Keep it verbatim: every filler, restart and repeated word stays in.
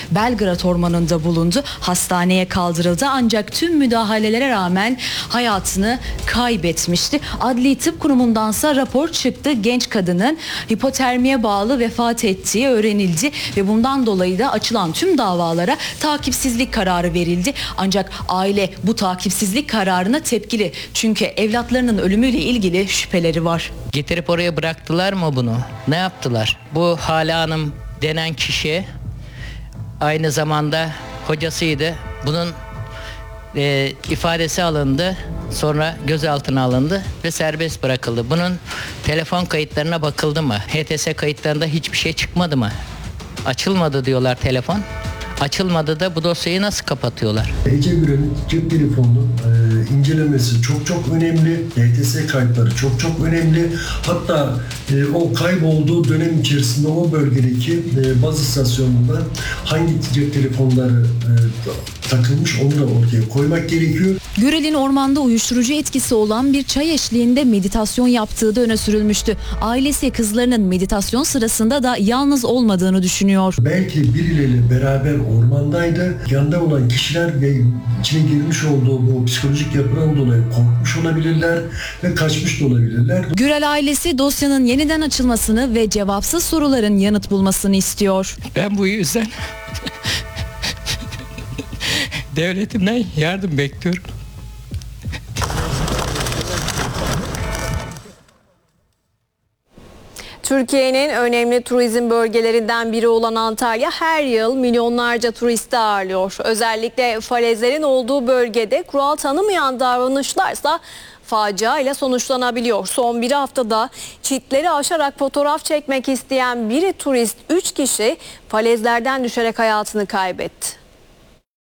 Belgrad Ormanı'nda bulundu. Hastaneye kaldırıldı ancak tüm müdahalelere rağmen hayatını kaybetmişti. Adli Tıp Kurumu'ndansa rapor çıktı. Genç kadının hipotermiye bağlı vefat ettiği öğrenildi ve bundan dolayı da açılan tüm davalara takipsizlik kararı verildi. Ancak aile bu takipsizlik kararına tepkili. Çünkü evlatlarının ölümüyle ilgili şüpheleri var. Getirip oraya bıraktılar mı bunu? Ne yaptılar? Bu Hale Hanım denen kişi aynı zamanda hocasıydı. Bunun e, ifadesi alındı. Sonra gözaltına alındı ve serbest bırakıldı. Bunun telefon kayıtlarına bakıldı mı? H T S kayıtlarında hiçbir şey çıkmadı mı? Açılmadı diyorlar telefon. Açılmadı da bu dosyayı nasıl kapatıyorlar? Ece Gürel'in cep telefonunun e, incelemesi çok çok önemli. H T S kayıtları çok çok önemli. Hatta e, o kaybolduğu dönem içerisinde o bölgedeki e, baz istasyonunda hangi cep telefonları e, takılmış onu da ortaya koymak gerekiyor. Gürel'in ormanda uyuşturucu etkisi olan bir çay eşliğinde meditasyon yaptığı da öne sürülmüştü. Ailesi kızlarının meditasyon sırasında da yalnız olmadığını düşünüyor. Belki birileriyle beraber ormandaydı. Yanında olan kişiler ve içine girmiş olduğu bu psikolojik yapıdan dolayı korkmuş olabilirler ve kaçmış da olabilirler. Gürel ailesi dosyanın yeniden açılmasını ve cevapsız soruların yanıt bulmasını istiyor. Ben bu yüzden devletimden yardım bekliyorum. Türkiye'nin önemli turizm bölgelerinden biri olan Antalya her yıl milyonlarca turisti ağırlıyor. Özellikle falezlerin olduğu bölgede kural tanımayan davranışlarsa facia ile sonuçlanabiliyor. Son bir haftada çitleri aşarak fotoğraf çekmek isteyen biri turist üç kişi falezlerden düşerek hayatını kaybetti.